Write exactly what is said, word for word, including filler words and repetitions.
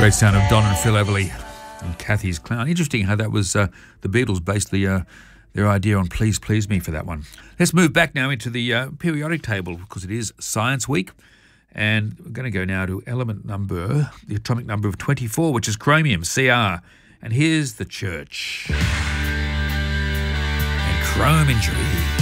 Great sound of Don and Phil Everly and Kathy's Clown. Interesting how that was uh, the Beatles based the, uh, their idea on Please Please Me for that one. Let's move back now into the uh, periodic table because it is Science Week. And we're going to go now to element number, the atomic number of twenty-four, which is chromium, C R. And here's the church. And chrome injury.